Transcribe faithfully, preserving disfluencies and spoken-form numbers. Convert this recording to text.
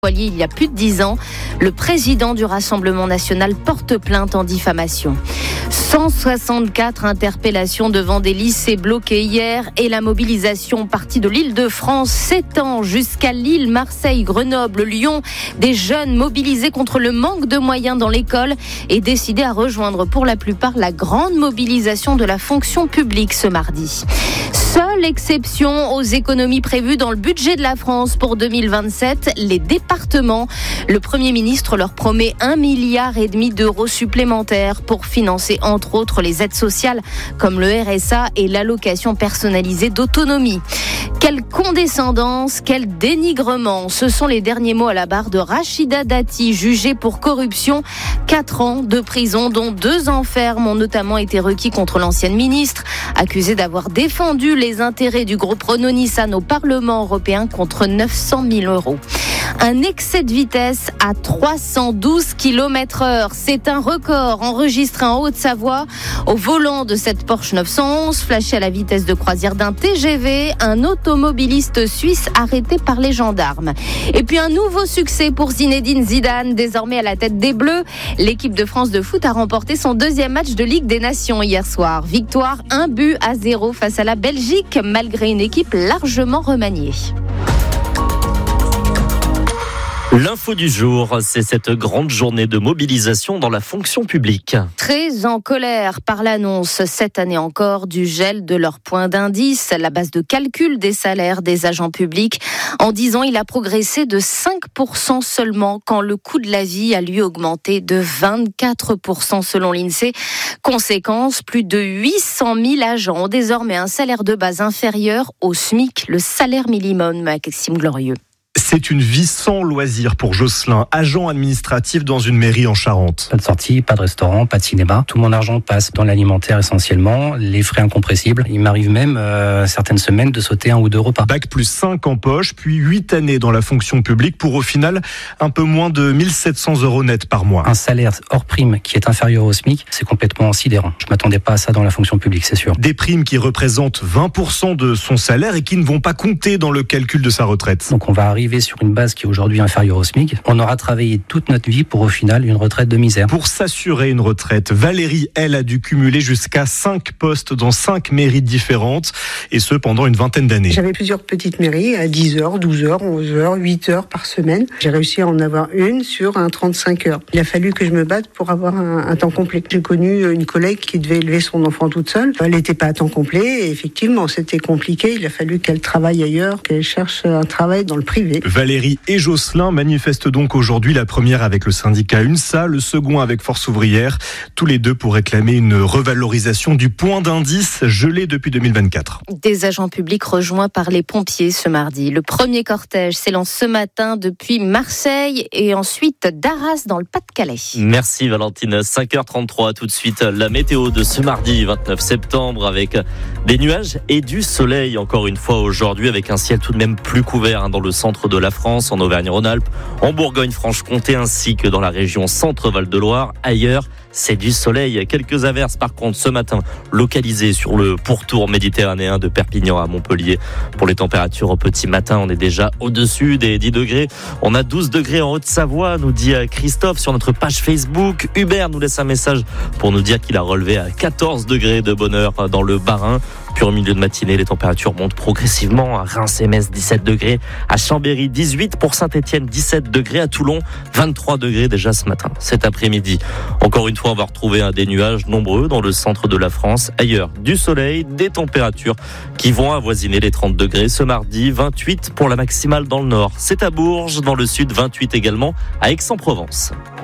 Il y a plus de dix ans, le président du Rassemblement national porte plainte en diffamation. cent soixante-quatre interpellations devant des lycées bloqués hier et la mobilisation partie de l'Île-de-France s'étend jusqu'à Lille, Marseille, Grenoble, Lyon. Des jeunes mobilisés contre le manque de moyens dans l'école et décidés à rejoindre pour la plupart la grande mobilisation de la fonction publique ce mardi. Seule exception aux économies prévues dans le budget de la France pour deux mille vingt-sept, les départements. Le Premier ministre leur promet un milliard et demi d'euros supplémentaires pour financer entre autres les aides sociales comme le R S A et l'allocation personnalisée d'autonomie. Quelle condescendance, quel dénigrement. Ce sont les derniers mots à la barre de Rachida Dati, jugée pour corruption. Quatre ans de prison, dont deux ans ferme, ont notamment été requis contre l'ancienne ministre, accusée d'avoir défendu les intérêts du groupe Renault-Nissan au Parlement européen contre neuf cent mille euros. Un excès de vitesse à trois cent douze kilomètres heure. C'est un record enregistré en Haute-Savoie. Au volant de cette Porsche neuf cent onze, flashé à la vitesse de croisière d'un T G V, un automobiliste suisse arrêté par les gendarmes. Et puis un nouveau succès pour Zinedine Zidane, désormais à la tête des Bleus. L'équipe de France de foot a remporté son deuxième match de Ligue des Nations hier soir. Victoire un but à zéro face à la Belgique, malgré une équipe largement remaniée. L'info du jour, c'est cette grande journée de mobilisation dans la fonction publique. Très en colère par l'annonce, cette année encore, du gel de leur point d'indice, la base de calcul des salaires des agents publics. En dix ans, il a progressé de cinq pour cent seulement, quand le coût de la vie a lui augmenté de vingt-quatre pour cent selon l'INSEE. Conséquence, plus de huit cent mille agents ont désormais un salaire de base inférieur au SMIC, le salaire minimum, Maxime Glorieux. C'est une vie sans loisir pour Jocelyn, agent administratif dans une mairie en Charente. Pas de sortie, pas de restaurant, pas de cinéma. Tout mon argent passe dans l'alimentaire essentiellement, les frais incompressibles. Il m'arrive même, euh, certaines semaines, de sauter un ou deux repas. Bac plus cinq en poche, puis huit années dans la fonction publique pour au final un peu moins de mille sept cents euros net par mois. Un salaire hors prime qui est inférieur au SMIC, c'est complètement sidérant. Je m'attendais pas à ça dans la fonction publique, c'est sûr. Des primes qui représentent vingt pour cent de son salaire et qui ne vont pas compter dans le calcul de sa retraite. Donc on va arriver sur une base qui est aujourd'hui inférieure au SMIC. On aura travaillé toute notre vie pour au final une retraite de misère. Pour s'assurer une retraite, Valérie, elle, a dû cumuler jusqu'à cinq postes dans cinq mairies différentes, et ce pendant une vingtaine d'années. J'avais plusieurs petites mairies à dix heures, douze heures, onze heures, huit heures par semaine. J'ai réussi à en avoir une sur un trente-cinq heures. Il a fallu que je me batte pour avoir un, un temps complet. J'ai connu une collègue qui devait élever son enfant toute seule. Elle n'était pas à temps complet et effectivement, c'était compliqué. Il a fallu qu'elle travaille ailleurs, qu'elle cherche un travail dans le privé. Valérie et Jocelyn manifestent donc aujourd'hui, la première avec le syndicat UNSA, le second avec Force ouvrière, tous les deux pour réclamer une revalorisation du point d'indice gelé depuis deux mille vingt-quatre. Des agents publics rejoints par les pompiers ce mardi. Le premier cortège s'élance ce matin depuis Marseille et ensuite d'Arras dans le Pas-de-Calais. Merci Valentine. cinq heures trente-trois, tout de suite la météo de ce mardi vingt-neuf septembre avec des nuages et du soleil encore une fois aujourd'hui, avec un ciel tout de même plus couvert dans le centre de la France, en Auvergne-Rhône-Alpes, en Bourgogne-Franche-Comté ainsi que dans la région Centre-Val-de-Loire. Ailleurs, c'est du soleil. Quelques averses par contre ce matin localisées sur le pourtour méditerranéen de Perpignan à Montpellier. Pour les températures au petit matin, on est déjà au-dessus des dix degrés. On a douze degrés en Haute-Savoie, nous dit Christophe sur notre page Facebook. Hubert nous laisse un message pour nous dire qu'il a relevé à quatorze degrés de bonheur dans le Bas-Rhin. Puis au milieu de matinée, les températures montent progressivement. À Reims et Metz, dix-sept degrés. À Chambéry, dix-huit. Pour Saint-Étienne, dix-sept degrés. À Toulon, vingt-trois degrés déjà ce matin, cet après-midi. Encore une fois, on va retrouver des nuages nombreux dans le centre de la France. Ailleurs, du soleil, des températures qui vont avoisiner les trente degrés ce mardi. vingt-huit pour la maximale dans le nord. C'est à Bourges, dans le sud, vingt-huit également à Aix-en-Provence.